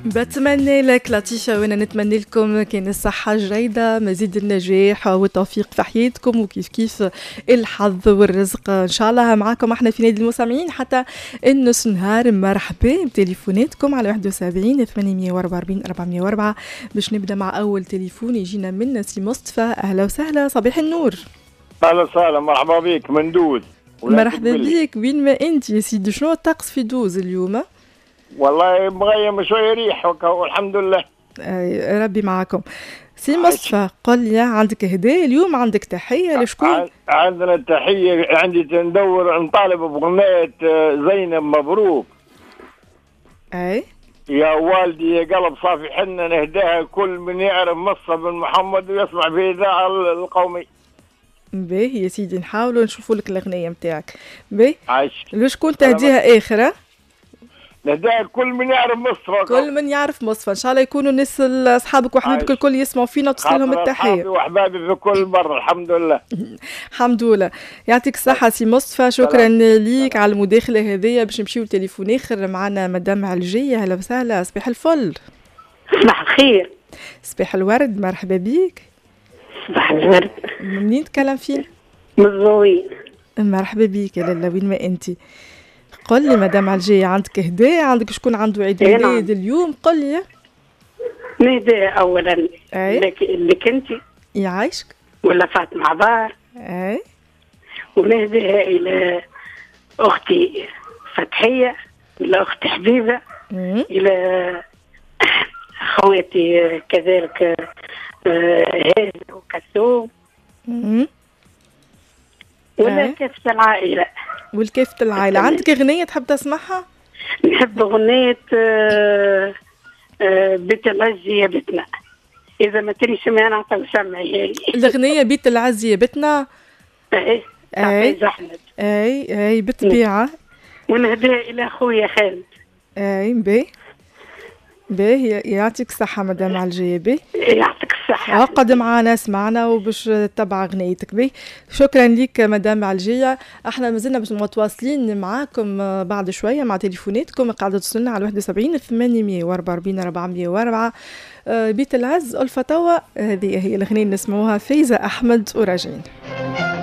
بتمنى لك لطيفة، وانا نتمنى لكم كان الصحة الجيدة، مزيد النجاح والتوفيق في حياتكم، وكيف كيف الحظ والرزق ان شاء الله معاكم. احنا في نادي المستمعين حتى النص نهار. مرحبا بتليفوناتكم على 71 844 404 باش نبدا مع اول تليفون يجينا من سي مصطفى. اهلا وسهلا، صباح النور. اهلا وسهلا، مرحبا بك من دوز. مرحبا بك، وين ما انت يا سيدي؟ شنو الطقس في دوز اليوم؟ والله مغيم شويه ريح والحمد لله. ربي معاكم. سي مصطفى قل لي، عندك هدايا اليوم؟ عندك تحيه لشكون؟ عندنا تحيه، عندي ندور نطالب بغنية زينب مبروك. اي يا والدي يا قلب صافي حنا نهداها كل من يعرف مصة بن محمد ويسمع في اذاعه القومي. باهي يا سيدي، نحاولوا نشوفوا لك الاغنيه نتاعك. باهي عايش. لشكون تهديها اخر؟ نهداها كل من يعرف مصر، كل من يعرف مصفى. ان شاء الله يكونوا الناس اصحابك وحبيبك الكل يسمعوا فينا وتصل لهم التحيه. اصحابي واحبابي في كل مره الحمد لله. الحمد لله، يعطيك الصحه سي مصطفى. شكرا ليك على المداخله هذيا. باش نمشيو لتليفون اخر معنا مدام علجيه. اهلا وسهلا، صباح الفل. صباح الخير. صباح الورد، مرحبا بيك. صباح الورد. منين تكلم فين؟ من الزوين. مرحبا بيك يا لاله، وين ما انتي؟ قل لي مدام علجيه، عندك هدايا؟ عندك شكون عنده عيد ميلاد اليوم؟ قل لي. نهدى اولا اللي كنتي يعيشك ولا فاطمه عبار. اي ونهديها الى اختي فتحيه، الى اختي حبيبه، الى خواتي كذلك هاز وكسوم، ولا كافة العائله. والكافة العائلة. عندك أغنية تحب تسمعها؟ نحب أغنية بيت العز يا بيتنا. إذا ما تري سمعنا نعطيو سمعي. الأغنية بيت العز يا بيتنا. أي أحمد. أي بالطبيعة. ونهديها إلى أخويا خالد. باهي يعطيك الصحة مدام علجية. باهي يعطيك الصحة. قد معنا سمعنا وباش تتبع أغنيتك. باهي شكرا لك مدام علجية. احنا مازلنا باش متواصلين معاكم بعد شوية مع تليفوناتكم. قاعدة توصلنا على 71 844 404. بيت العز ألفا توا، هذه هي الأغنية اللي نسمعوها. فايزة أحمد وراجعين.